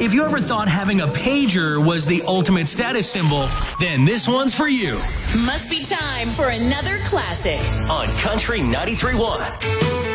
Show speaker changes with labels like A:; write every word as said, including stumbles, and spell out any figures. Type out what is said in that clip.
A: If you ever thought having a pager was the ultimate status symbol, then this one's for you.
B: Must be time for another classic
C: on Country ninety-three point one.